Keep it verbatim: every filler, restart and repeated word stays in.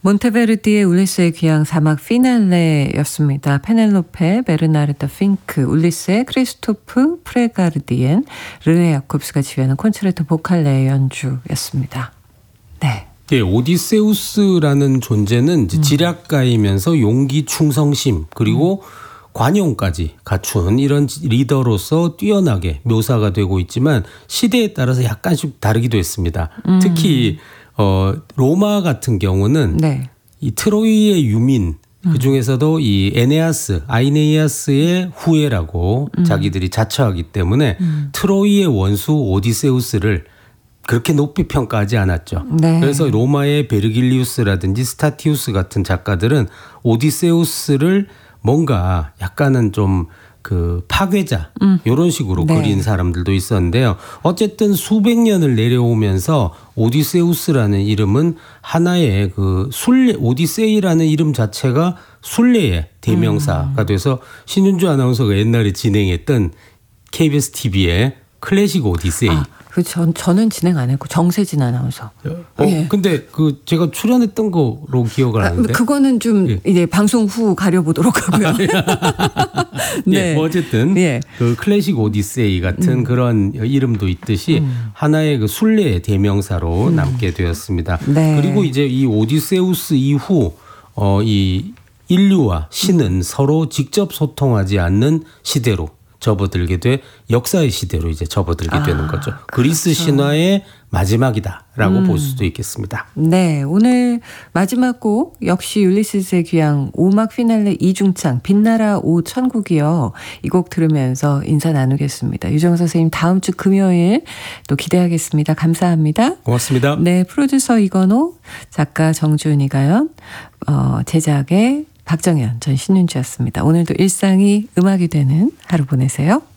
몬테베르디의 울리스의 귀향 사막 피날레였습니다. 페넬로페, 베르나르타 핑크, 울리스의 크리스토프 프레가르디엔, 르네 야콥스가 지휘하는 콘체르토 보칼레의 연주였습니다. 네. 예, 오디세우스라는 존재는 이제 지략가이면서 용기, 충성심 그리고 음. 관용까지 갖춘 이런 리더로서 뛰어나게 묘사가 되고 있지만 시대에 따라서 약간씩 다르기도 했습니다. 음. 특히 어, 로마 같은 경우는 네. 이 트로이의 유민 음. 그중에서도 이 에네아스, 아이네이아스의 후예라고 음. 자기들이 자처하기 때문에 음. 트로이의 원수 오디세우스를 그렇게 높이 평가하지 않았죠. 네. 그래서 로마의 베르길리우스라든지 스타티우스 같은 작가들은 오디세우스를 뭔가 약간은 좀 그 파괴자 음. 이런 식으로 네. 그린 사람들도 있었는데요. 어쨌든 수백 년을 내려오면서 오디세우스라는 이름은 하나의 그 순례, 오디세이라는 이름 자체가 순례의 대명사가 음. 돼서 신윤주 아나운서가 옛날에 진행했던 케이비에스 티비의 클래식 오디세이. 아. 그 전, 저는 진행 안 했고 정세진 아나운서. 어, 예. 근데 그 제가 출연했던 거로 기억을 하는데. 아, 그거는 좀 예. 이제 방송 후 가려보도록 하고요. 네. 예, 뭐 어쨌든 예. 그 클래식 오디세이 같은 음. 그런 이름도 있듯이 음. 하나의 그 순례의 대명사로 음. 남게 되었습니다. 네. 그리고 이제 이 오디세우스 이후 어, 이 인류와 신은 서로 직접 소통하지 않는 시대로 접어들게 돼 역사의 시대로 이제 접어들게 아, 되는 거죠. 그리스 그렇죠. 신화의 마지막이다라고 음. 볼 수도 있겠습니다. 네, 오늘 마지막 곡 역시 율리시스의 귀향 오막 피날레 이중창 빛나라 오 천국이요. 이 곡 들으면서 인사 나누겠습니다. 유정 선생님 다음 주 금요일 또 기대하겠습니다. 감사합니다. 고맙습니다. 네, 프로듀서 이건호, 작가 정주은 이가연, 어, 제작의 박정현, 전 신윤주였습니다. 오늘도 일상이 음악이 되는 하루 보내세요.